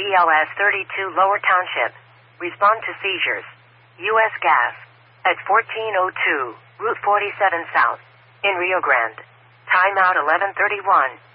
BLS 32 Lower Township. Respond to seizures. U.S. Gas. At 1402, Route 47 South. In Rio Grande. Timeout 11:31.